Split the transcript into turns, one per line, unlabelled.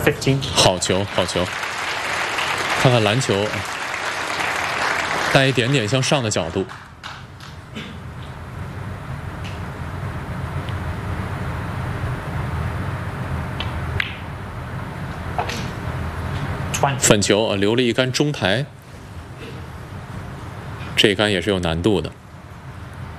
15.
好球，好球！看看篮球，带一点点向上的角度。 粉球啊，留了一杆中台，这一杆也是有难度的。